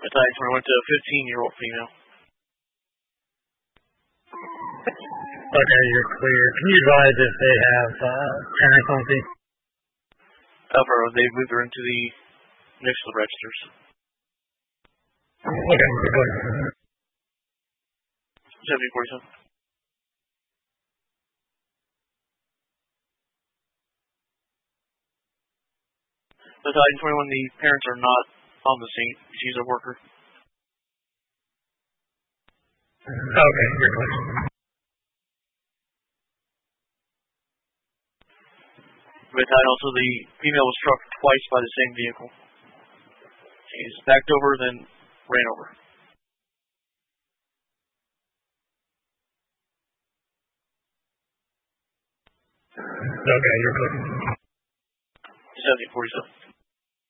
Battalion 21 to a 15-year-old female. Okay, you're clear. Can you advise if they have parents on scene? Affirmative. They've moved her into the next to the registers. Okay, go ahead. 7047. Battalion 21, the parents are not on the scene. She's a worker. Okay, you're clear. Battalion, also the female was struck twice by the same vehicle. She's backed over, then ran over. Okay, you're clear. 7047.